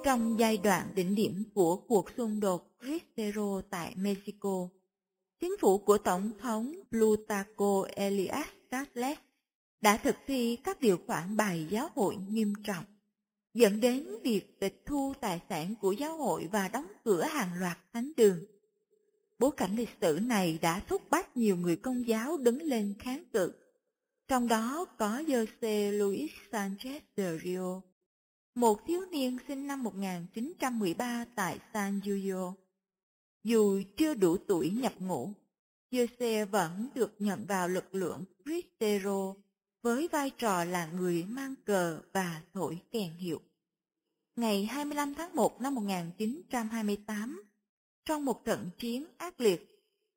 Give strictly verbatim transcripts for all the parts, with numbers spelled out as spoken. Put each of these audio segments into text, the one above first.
Trong giai đoạn đỉnh điểm của cuộc xung đột Cristero tại Mexico, chính phủ của Tổng thống Plutarco Elias Calles đã thực thi các điều khoản bài giáo hội nghiêm trọng, dẫn đến việc tịch thu tài sản của giáo hội và đóng cửa hàng loạt thánh đường. Bối cảnh lịch sử này đã thúc bách nhiều người Công giáo đứng lên kháng cự, trong đó có José Luis Sánchez de Rio, một thiếu niên sinh năm một nghìn chín trăm mười ba tại San Diego. Dù chưa đủ tuổi nhập ngũ, José vẫn được nhận vào lực lượng Cristero với vai trò là người mang cờ và thổi kèn hiệu. Ngày hai mươi lăm tháng một năm một nghìn chín trăm hai mươi tám, trong một trận chiến ác liệt,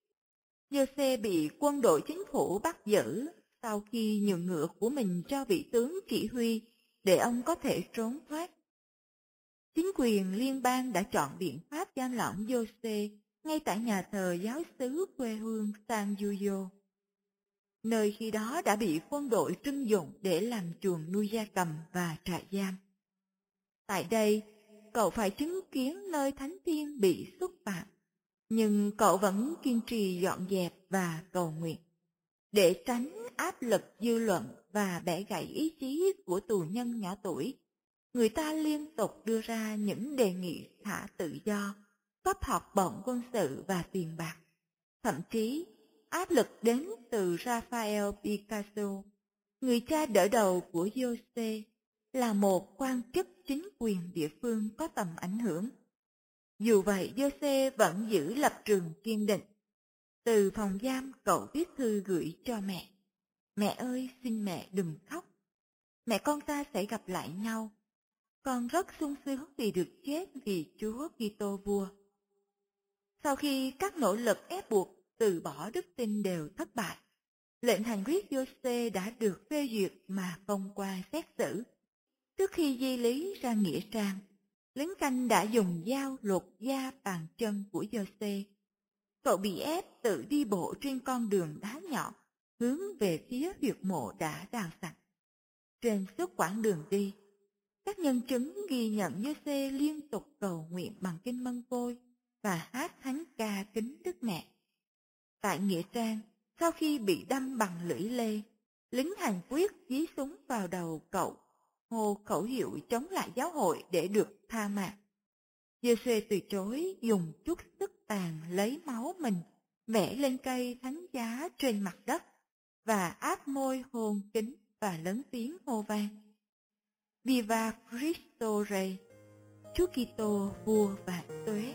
José bị quân đội chính phủ bắt giữ sau khi nhường ngựa của mình cho vị tướng chỉ huy để ông có thể trốn thoát. Chính quyền liên bang đã chọn biện pháp giam lỏng José ngay tại nhà thờ giáo xứ quê hương San Diego, nơi khi đó đã bị quân đội trưng dụng để làm chuồng nuôi gia cầm và trại giam. Tại đây, cậu phải chứng kiến nơi thánh tiên bị xúc phạm, nhưng cậu vẫn kiên trì dọn dẹp và cầu nguyện. Để tránh áp lực dư luận và bẻ gãy ý chí của tù nhân nhỏ tuổi, người ta liên tục đưa ra những đề nghị thả tự do, cấp học bổng quân sự và tiền bạc. Thậm chí, áp lực đến từ Rafael Picasso, người cha đỡ đầu của José, là một quan chức chính quyền địa phương có tầm ảnh hưởng. Dù vậy, José vẫn giữ lập trường kiên định. Từ phòng giam, cậu viết thư gửi cho mẹ. Mẹ ơi, xin mẹ đừng khóc. Mẹ con ta sẽ gặp lại nhau. Con rất sung sướng vì được chết vì Chúa Kitô vua. Sau khi các nỗ lực ép buộc từ bỏ đức tin đều thất bại, lệnh hành quyết José đã được phê duyệt mà không qua xét xử. Trước khi di lý ra nghĩa trang, lính canh đã dùng dao lột da bàn chân của José. Cậu bị ép tự đi bộ trên con đường đá nhọn hướng về phía huyệt mộ đã đào sạch. Trên suốt quãng đường đi, các nhân chứng ghi nhận José liên tục cầu nguyện bằng kinh mân côi và hát thánh ca kính Đức Mẹ. Tại nghĩa trang, sau khi bị đâm bằng lưỡi lê, lính hành quyết dí súng vào đầu cậu, hô khẩu hiệu chống lại giáo hội để được tha mạng. José từ chối, dùng chút sức tàn lấy máu mình vẽ lên cây thánh giá trên mặt đất và áp môi hôn kính và lớn tiếng hô vang: Viva Cristo Rey, Chúa Kitô vua vạn tuế.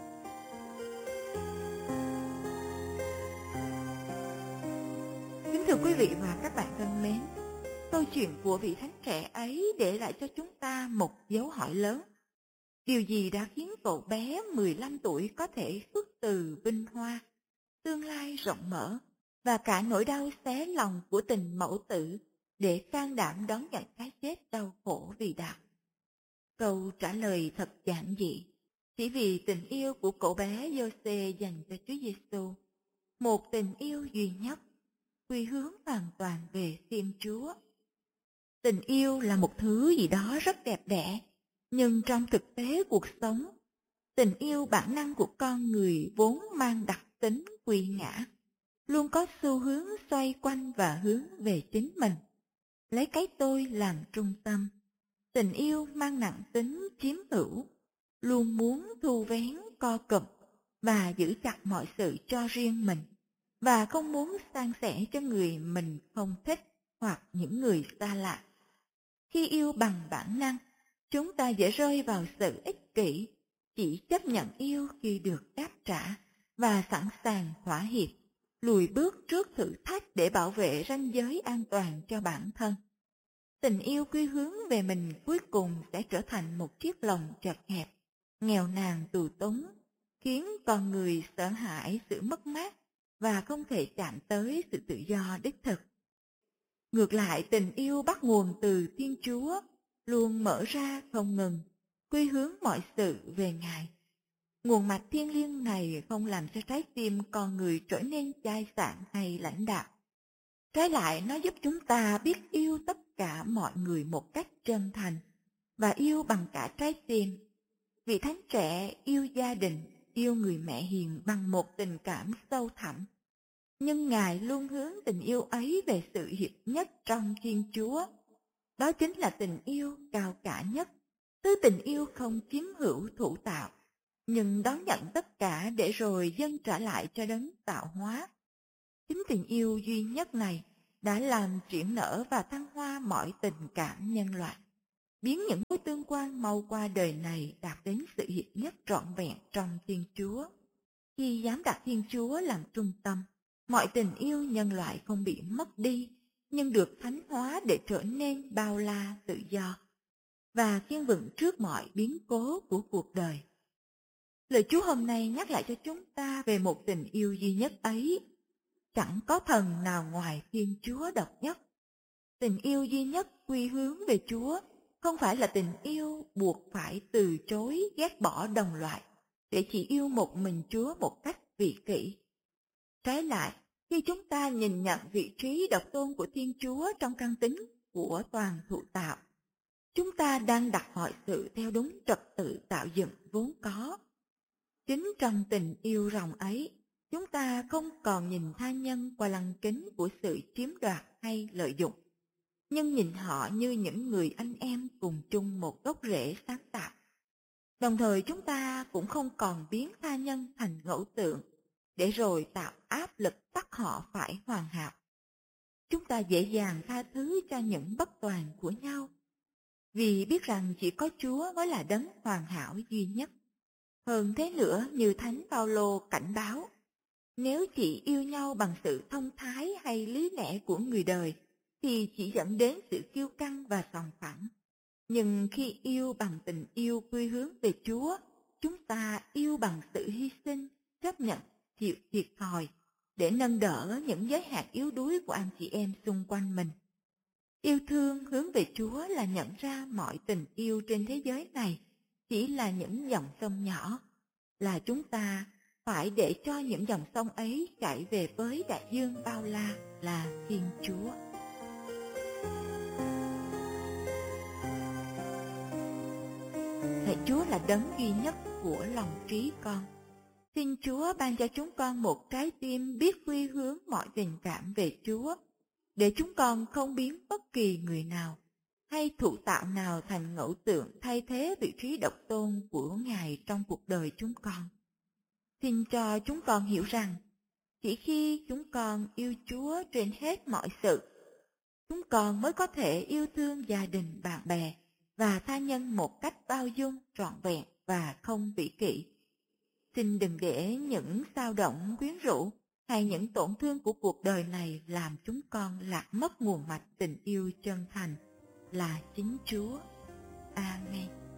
Kính thưa quý vị và các bạn thân mến, câu chuyện của vị thánh trẻ ấy để lại cho chúng ta một dấu hỏi lớn. Điều gì đã khiến cậu bé mười lăm tuổi có thể phước từ vinh hoa, tương lai rộng mở và cả nỗi đau xé lòng của tình mẫu tử để can đảm đón nhận cái chết đau khổ vì đạo? Câu trả lời thật giản dị, chỉ vì tình yêu của cậu bé José dành cho Chúa Giêsu, một tình yêu duy nhất, quy hướng hoàn toàn về Thiên Chúa. Tình yêu là một thứ gì đó rất đẹp đẽ, nhưng trong thực tế cuộc sống, tình yêu bản năng của con người vốn mang đặc tính quy ngã, luôn có xu hướng xoay quanh và hướng về chính mình, lấy cái tôi làm trung tâm. Tình yêu mang nặng tính chiếm hữu, luôn muốn thu vén co cụm và giữ chặt mọi sự cho riêng mình, và không muốn san sẻ cho người mình không thích hoặc những người xa lạ. Khi yêu bằng bản năng, chúng ta dễ rơi vào sự ích kỷ, chỉ chấp nhận yêu khi được đáp trả và sẵn sàng thỏa hiệp, lùi bước trước thử thách để bảo vệ ranh giới an toàn cho bản thân. Tình yêu quy hướng về mình cuối cùng sẽ trở thành một chiếc lồng chật hẹp, nghèo nàn tù túng, khiến con người sợ hãi sự mất mát và không thể chạm tới sự tự do đích thực. Ngược lại, tình yêu bắt nguồn từ Thiên Chúa, luôn mở ra không ngừng, quy hướng mọi sự về Ngài. Nguồn mạch thiêng liêng này không làm cho trái tim con người trở nên chai sạn hay lãnh đạm. Trái lại, nó giúp chúng ta biết yêu tất cả mọi người một cách chân thành và yêu bằng cả trái tim, vị thánh trẻ yêu gia đình, yêu người mẹ hiền bằng một tình cảm sâu thẳm. Nhưng Ngài luôn hướng tình yêu ấy về sự hiệp nhất trong Thiên Chúa. Đó chính là tình yêu cao cả nhất, thứ tình yêu không chiếm hữu thủ tạo, nhưng đón nhận tất cả để rồi dâng trả lại cho đấng tạo hóa. Chính tình yêu duy nhất này đã làm triển nở và thăng hoa mọi tình cảm nhân loại, biến những mối tương quan mau qua đời này đạt đến sự hiệp nhất trọn vẹn trong Thiên Chúa. Khi dám đặt Thiên Chúa làm trung tâm, mọi tình yêu nhân loại không bị mất đi, nhưng được thánh hóa để trở nên bao la tự do, và kiên vững trước mọi biến cố của cuộc đời. Lời Chúa hôm nay nhắc lại cho chúng ta về một tình yêu duy nhất ấy. Chẳng có thần nào ngoài Thiên Chúa độc nhất. Tình yêu duy nhất quy hướng về Chúa không phải là tình yêu buộc phải từ chối ghét bỏ đồng loại để chỉ yêu một mình Chúa một cách vị kỷ. Trái lại, khi chúng ta nhìn nhận vị trí độc tôn của Thiên Chúa trong căn tính của toàn thụ tạo, chúng ta đang đặt mọi sự theo đúng trật tự tạo dựng vốn có. Chính trong tình yêu ròng ấy, chúng ta không còn nhìn tha nhân qua lăng kính của sự chiếm đoạt hay lợi dụng, nhưng nhìn họ như những người anh em cùng chung một gốc rễ sáng tạo. Đồng thời chúng ta cũng không còn biến tha nhân thành ngẫu tượng, để rồi tạo áp lực bắt họ phải hoàn hảo. Chúng ta dễ dàng tha thứ cho những bất toàn của nhau, vì biết rằng chỉ có Chúa mới là đấng hoàn hảo duy nhất. Hơn thế nữa, như Thánh Phaolô cảnh báo, nếu chỉ yêu nhau bằng sự thông thái hay lý lẽ của người đời, thì chỉ dẫn đến sự kiêu căng và sòng phẳng. Nhưng khi yêu bằng tình yêu quy hướng về Chúa, chúng ta yêu bằng sự hy sinh, chấp nhận, chịu thiệt thòi, để nâng đỡ những giới hạn yếu đuối của anh chị em xung quanh mình. Yêu thương hướng về Chúa là nhận ra mọi tình yêu trên thế giới này chỉ là những dòng sông nhỏ, là chúng ta phải để cho những dòng sông ấy chảy về với đại dương bao la là Thiên Chúa. Thầy Chúa là đấng duy nhất của lòng trí con. Xin Chúa ban cho chúng con một trái tim biết quy hướng mọi tình cảm về Chúa, để chúng con không biến bất kỳ người nào hay thụ tạo nào thành ngẫu tượng thay thế vị trí độc tôn của Ngài trong cuộc đời chúng con. Xin cho chúng con hiểu rằng, chỉ khi chúng con yêu Chúa trên hết mọi sự, chúng con mới có thể yêu thương gia đình, bạn bè và tha nhân một cách bao dung, trọn vẹn và không vĩ kỷ. Xin đừng để những xao động quyến rũ hay những tổn thương của cuộc đời này làm chúng con lạc mất nguồn mạch tình yêu chân thành là chính Chúa. Amen.